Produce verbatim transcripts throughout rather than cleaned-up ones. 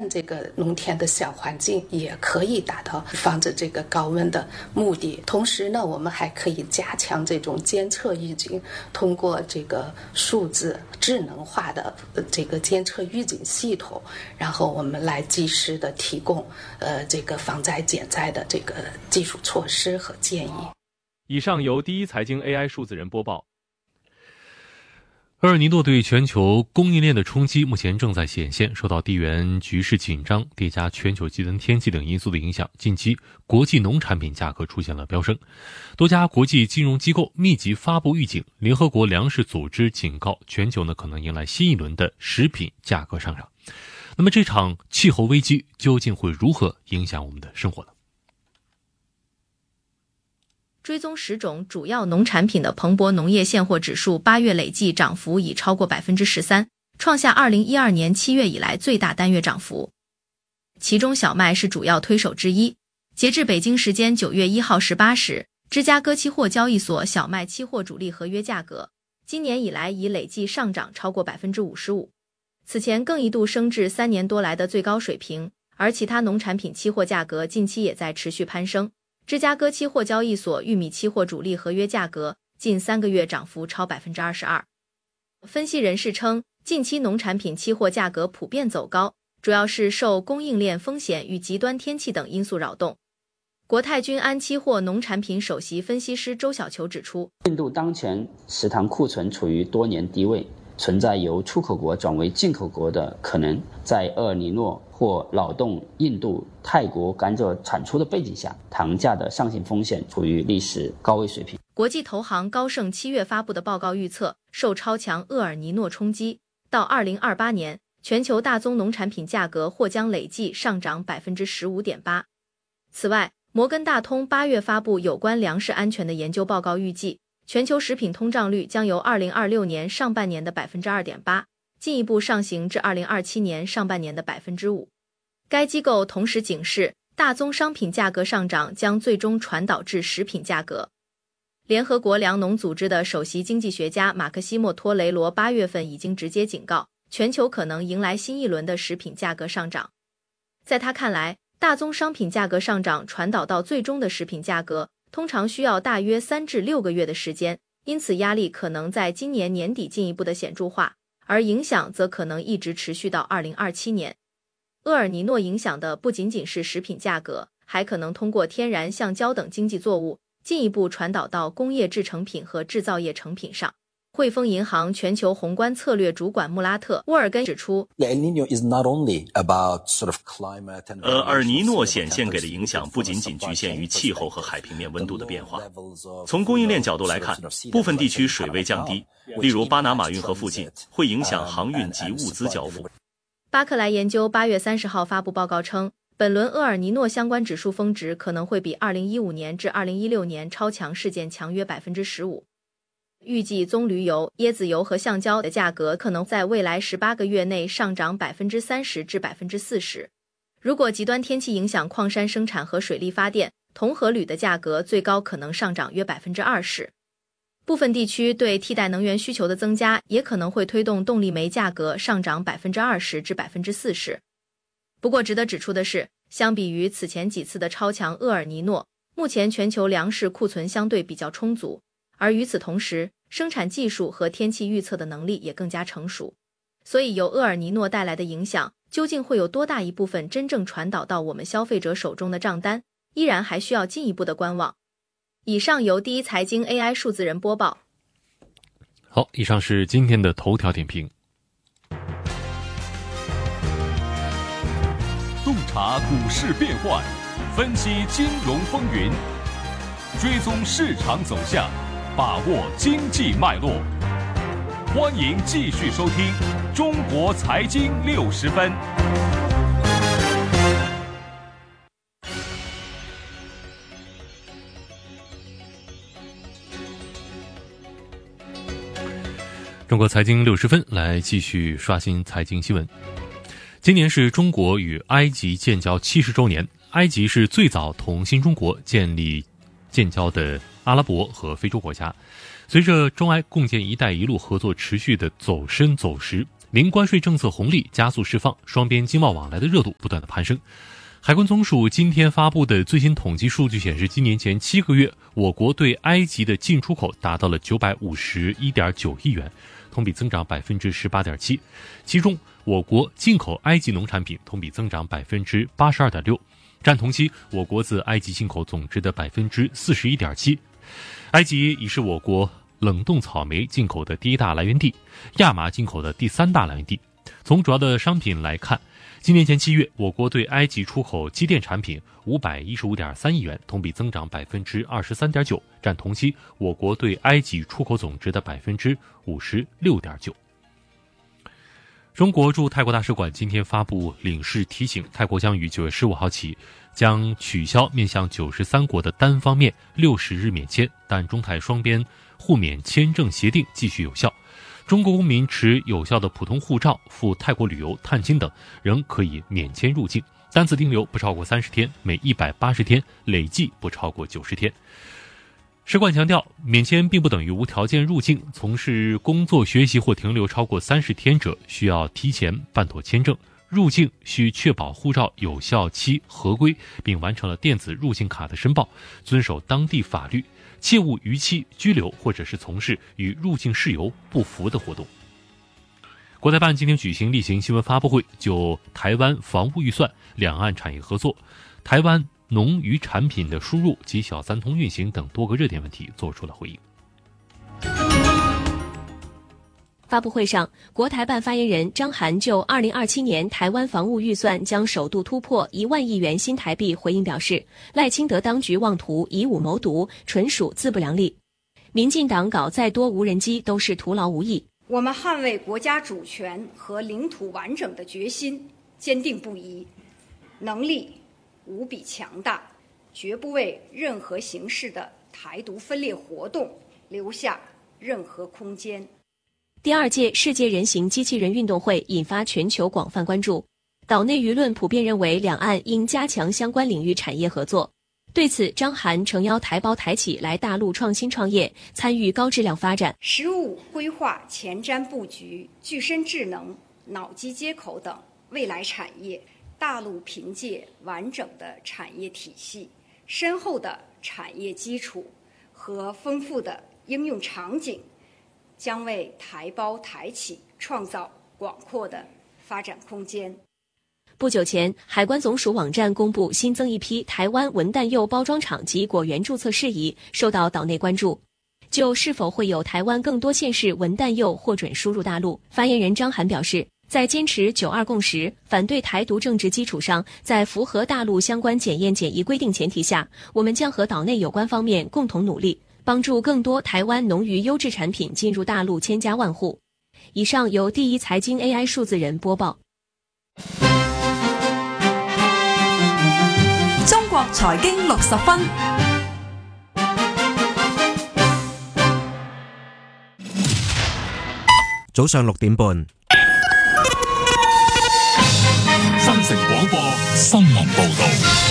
这个农田的小环境，也可以达到防止这个高温的目的。同时呢，我们还可以加强这种监测预警，通过这个数字智能化的这个监测预警系统，然后我们来及时的提供呃这个防灾减灾的这个技术措施和建议。 以上由第一财经 A I 数字人播报。 厄尔尼诺对全球供应链的冲击目前正在显现，受到地缘局势紧张叠加全球极端天气等因素的影响，近期国际农产品价格出现了飙升。多家国际金融机构密集发布预警，联合国粮食组织警告全球呢可能迎来新一轮的食品价格上涨。那么这场气候危机究竟会如何影响我们的生活呢？ 追踪十种主要农产品的彭博农业现货指数八月累计涨幅已超过 百分之十三， 创下二零一二年七月以来最大单月涨幅。其中小麦是主要推手之一。截至北京时间九月一号十八时，芝加哥期货交易所小麦期货主力合约价格今年以来已累计上涨超过 百分之五十五， 此前更一度升至三年多来的最高水平，而其他农产品期货价格近期也在持续攀升。芝加哥期货交易所玉米期货主力合约价格近三个月涨幅超 百分之二十二。 分析人士称，近期农产品期货价格普遍走高，主要是受供应链风险与极端天气等因素扰动。国泰君安期货农产品首席分析师周小球指出， 印度当前食糖库存处于多年低位，存在由出口国转为进口国的可能。在厄尔尼诺或扰动印度、泰国甘蔗产出的背景下，糖价的上行风险处于历史高位水平。 国际投行高盛七月发布的报告预测，受超强厄尔尼诺冲击，到二零二八年，全球大宗农产品价格或将累计上涨 百分之十五点八。 此外，摩根大通八月发布有关粮食安全的研究报告，预计全球食品通胀率将由二零二六年上半年的 百分之二点八 进一步上行至二零二七年上半年的 百分之五。 该机构同时警示，大宗商品价格上涨将最终传导至食品价格。联合国粮农组织的首席经济学家马克西莫托雷罗八月份已经直接警告，全球可能迎来新一轮的食品价格上涨。在他看来，大宗商品价格上涨传导到最终的食品价格通常需要大约三至六个月的时间，因此压力可能在今年年底进一步的显著化，而影响则可能一直持续到二零二七年。厄尔尼诺影响的不仅仅是食品价格，还可能通过天然橡胶等经济作物进一步传导到工业制成品和制造业成品上。汇丰银行全球宏观策略主管穆拉特·沃尔根指出， 呃， 厄尔尼诺显现给的影响不仅仅局限于气候和海平面温度的变化。从供应链角度来看，部分地区水位降低，例如巴拿马运河附近，会影响航运及物资交付。 巴克莱研究八月三十号发布报告称，本轮厄尔尼诺相关指数峰值可能会比二零一五年至二零一六年超强事件强约 百分之十五。预计棕榈油、椰子油和橡胶的价格可能在未来十八个月内上涨 百分之三十 至 百分之四十。 如果极端天气影响矿山生产和水力发电，铜和铝的价格最高可能上涨约 百分之二十。 部分地区对替代能源需求的增加也可能会推动动力煤价格上涨 百分之二十 至 百分之四十。 不过值得指出的是，相比于此前几次的超强厄尔尼诺，目前全球粮食库存相对比较充足，而与此同时，生产技术和天气预测的能力也更加成熟。所以由厄尔尼诺带来的影响究竟会有多大一部分真正传导到我们消费者手中的账单，依然还需要进一步的观望。以上由第一财经 A I 数字人播报。 好，以上是今天的头条点评。 洞察股市变幻，分析金融风云，追踪市场走向，把握经济脉络。欢迎继续收听《中国财经六十分》。 中国财经六十分，来继续刷新财经新闻。今年是中国与埃及建交七十周年，埃及是最早同新中国建立建交的阿拉伯和非洲国家。随着中埃共建“一带一路”合作持续的走深走实， 零关税政策红利加速释放，双边经贸往来的热度不断的攀升。海关总署今天发布的最新统计数据显示，今年前七个月，我国对埃及的进出口达到了九百五十一点九亿元，同比增长百分之十八点七。其中，我国进口埃及农产品同比增长百分之八十二点六，占同期我国自埃及进口总值的百分之四十一点七。埃及已是我国冷冻草莓进口的第一大来源地，亚麻进口的第三大来源地。从主要的商品来看，今年前七月，我国对埃及出口机电产品五百一十五点三亿元，同比增长百分之二十三点九，占同期我国对埃及出口总值的百分之五十六点九。中国驻泰国大使馆今天发布领事提醒，泰国将于九月十五号起将取消面向九十三国的单方面六十日免签，但中泰双边互免签证协定继续有效。中国公民持有效的普通护照赴泰国旅游、探亲等，仍可以免签入境，单次停留不超过三十天，每一百八十天累计不超过九十天。使馆强调，免签并不等于无条件入境，从事工作、学习或停留超过三十天者，需要提前办妥签证。入境需确保护照有效期合规，并完成了电子入境卡的申报，遵守当地法律，切勿逾期拘留或者是从事与入境事由不符的活动。国台办今天举行例行新闻发布会，就台湾防务预算、两岸产业合作、台湾农渔产品的输入及小三通运行等多个热点问题做出了回应。 发布会上，国台办发言人张涵就二零二七年台湾防务预算将首度突破一万亿元新台币回应表示，赖清德当局妄图以武谋独，纯属自不量力。民进党搞再多无人机都是徒劳无益。 我们捍卫国家主权和领土完整的决心坚定不移，能力无比强大，绝不为任何形式的台独分裂活动留下任何空间。 第二届世界人形机器人运动会引发全球广泛关注，岛内舆论普遍认为两岸应加强相关领域产业合作。对此，张涵诚邀台胞台企来大陆创新创业，参与高质量发展。 “十五”规划前瞻布局具身智能、脑机接口等未来产业，大陆凭借完整的产业体系、深厚的产业基础和丰富的应用场景，将为台胞台企创造广阔的发展空间。 不久前，海关总署网站公布新增一批台湾文旦柚包装厂及果园注册事宜，受到岛内关注。就是否会有台湾更多县市文旦柚获准输入大陆，发言人张涵表示，在坚持九二共识、反对台独政治基础上，在符合大陆相关检验检疫规定前提下，我们将和岛内有关方面共同努力，帮助更多台湾农渔优质产品进入大陆千家万户。以上由第一财经 A I 数字人播报。 中國財經六十分， 早上六點半， 新城廣播新聞報道。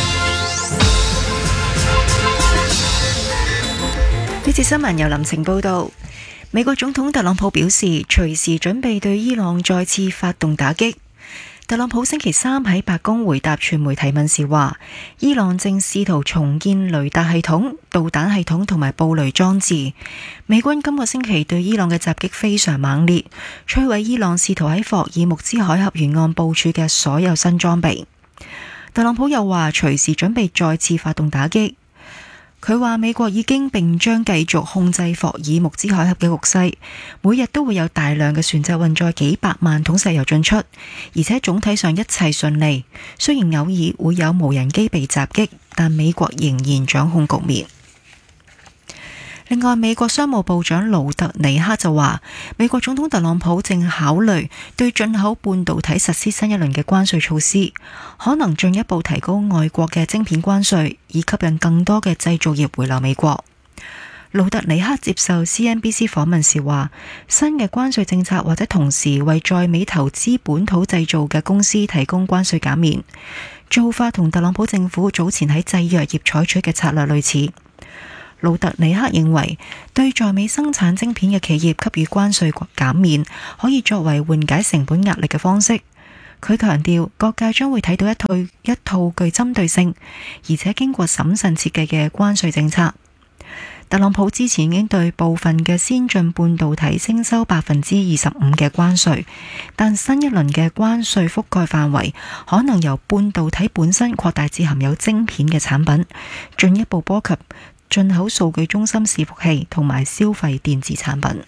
呢節新聞由林晴報道。美國總統特朗普表示，隨時準備對伊朗再次發動打擊。特朗普星期三喺白宮回答傳媒提問時話，伊朗正試圖重建雷達系統、導彈系統同埋布雷裝置。美軍今個星期對伊朗嘅襲擊非常猛烈，摧毀伊朗試圖喺霍爾木茲海峽沿岸部署嘅所有新裝備。特朗普又話，隨時準備再次發動打擊。佢話美國已經並將繼續控制霍爾木茲海峽嘅局勢，每日都會有大量嘅船隻運載幾百萬桶石油進出，而且總體上一切順利。雖然偶爾會有無人機被襲擊，但美國仍然掌控局面。另外，美國商務部長盧特尼克就話，美國總統特朗普正考慮對進口半導體實施新一輪嘅關稅措施，可能進一步提高外國嘅晶片關稅，以吸引更多嘅製造業回流美國。盧特尼克接受 C N B C 訪問時話，新嘅關稅政策或者同時為在美投資本土製造嘅公司提供關稅減免，做法同特朗普政府早前喺製藥業採取嘅策略類似。 魯特尼克認為，對在美生產晶片嘅企業給予關稅減免，可以作為緩解成本壓力嘅方式。佢強調，各界將會睇到一套一套具針對性，而且經過審慎設計嘅關稅政策。特朗普之前已經對部分嘅先進半導體徵收百分之二十五嘅關稅，但新一輪嘅關稅覆蓋範圍可能由半導體本身擴大至含有晶片嘅產品，進一步波及進口數據中心伺服器同埋消費電子產品。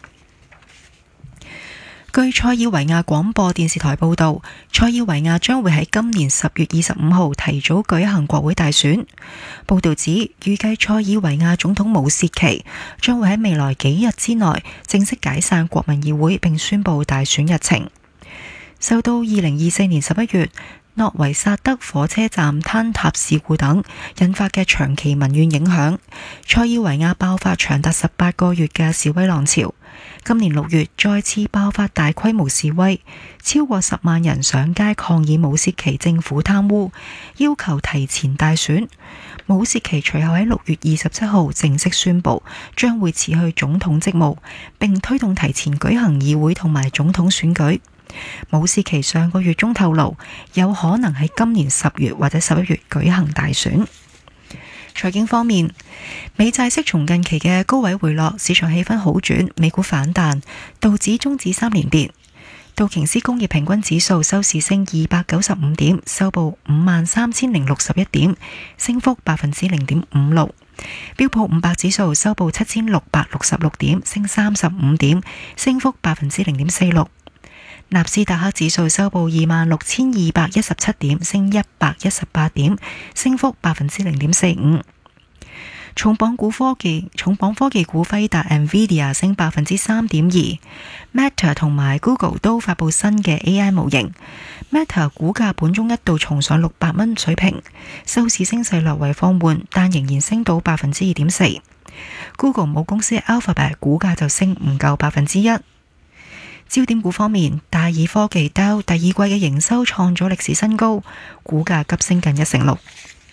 據塞爾維亞廣播電視台報道，塞爾維亞將會喺今年十月二十五號提早舉行國會大選。報道指，預計塞爾維亞總統武契奇將會喺未來幾日之內正式解散國民議會，並宣布大選日程。受到二零二四年十一月諾維薩德火車站坍塌事故等引發嘅長期民怨影響，塞爾維亞爆發長達十八個月嘅示威浪潮。今年六月再次爆發大規模示威，超過十萬人上街抗議武契奇政府貪污，要求提前大選。武契奇隨後喺六月二十七號正式宣布將會辭去總統職務，並推動提前舉行議會同埋總統選舉。武契奇上個月中透露，有可能喺今年十月或者十一月舉行大選。財經方面，美債息從近期嘅高位回落，市場氣氛好轉，美股反彈，道指終止三連跌。道瓊斯工業平均指數收市升二百九十五點，收報五萬三千零六十一點，升幅百分之零點五六。標普五百指數收報七千六百六十六點，升三十五點，升幅百分之零點四六。納斯達克指數收報二萬六千二百一十七點，升一百一十八點，升幅百分之零點四五。重磅股科技重磅科技股輝達 Nvidia 升百分之三點二 ，Meta 同埋 Google 都發布新嘅 A I 模型。Meta 股價本中一度重上六百蚊水平，收市升勢略為放緩，但仍然升到百分之二點四。Google 母公司 Alphabet 股價就升唔夠百分之一。焦點股方面，戴爾科技 Dell 第二季嘅營收創咗歷史新高，股價急升近一成六。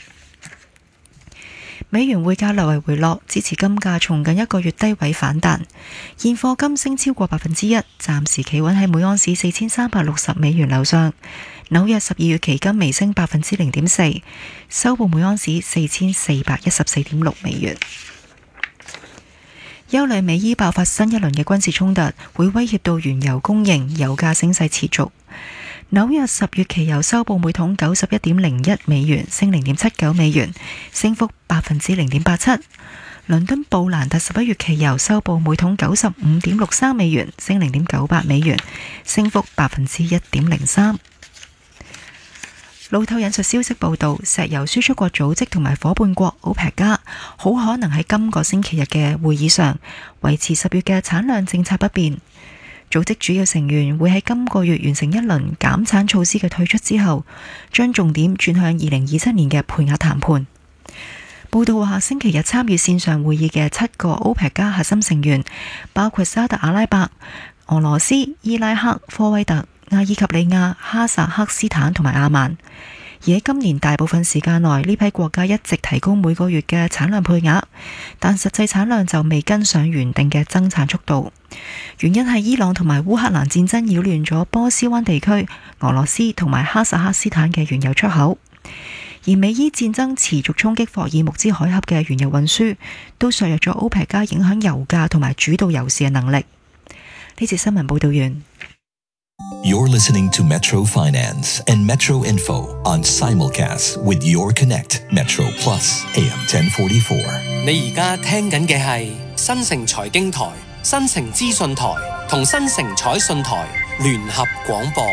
美元匯價略為回落，支持金價從近一個月低位反彈。現貨金升超過百分之一，暫時企穩喺每盎司四千三百六十美元樓上。紐約十二月期金微升百分之零點四，收報每盎司四千四百一十四點六美元。憂慮美伊爆發新一輪嘅軍事衝突，會威脅到原油供應，油價升勢持續。紐約十月期油收報每桶九十一點零一美元，升零點七九美元，升幅百分之零點八七。倫敦布蘭特十一月期油收報每桶九十五點六三美元，升零點九八美元，升幅百分之一點零三。路透引述消息報道，石油輸出國組織同埋夥伴國 OPEC 加好可能喺今個星期日嘅會議上維持十月嘅產量政策不變。組織主要成員會喺今個月完成一輪減產措施嘅退出之後，將重點轉向二零二七年嘅配額談判。報道話，星期日參與線上會議嘅七個 OPEC 加核心成員包括沙特阿拉伯、俄羅斯、伊拉克、科威特、阿爾及利亞、哈薩克斯坦同埋阿曼。而喺今年大部分時間內，呢批國家一直提高每個月嘅產量配額，但實際產量就未跟上原定嘅增產速度。原因係伊朗同埋烏克蘭戰爭擾亂咗波斯灣地區、俄羅斯同埋哈薩克斯坦嘅原油出口，而美伊戰爭持續衝擊霍爾木茲海峽嘅原油運輸，都削弱咗 OPEC 加影響油價同埋主導油市嘅能力。呢節新聞報道完。 You're listening to Metro Finance and Metro Info on simulcast with Your Connect Metro Plus A M ten forty-four。 你而家聽緊嘅係新城財經台、新城資訊台同新城彩訊台聯合廣播。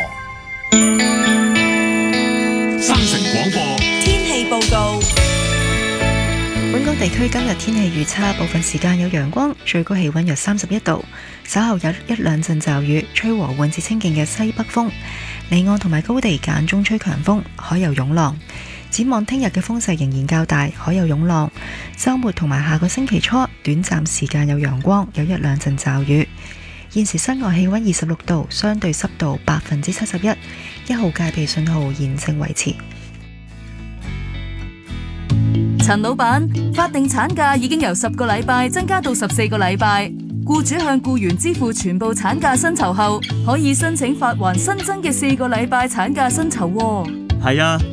新城廣播天氣報告。 本港地區今日天氣預測，部分時間有陽光，最高氣溫約三十一度，稍後有一兩陣驟雨，吹和緩至清勁嘅西北風，離岸同埋高地間中吹強風，海有湧浪。展望聽日嘅風勢仍然較大，海有湧浪。週末同埋下個星期初，短暫時間有陽光，有一兩陣驟雨。現時室外氣溫二十六度，相對濕度百分之七十一，一號戒備信號現正維持。 陳老闆，法定產假已經由十個禮拜增加到十四個禮拜，僱主向僱員支付全部產假薪酬後，可以申請發還新增嘅四個禮拜產假薪酬喎。 係啊。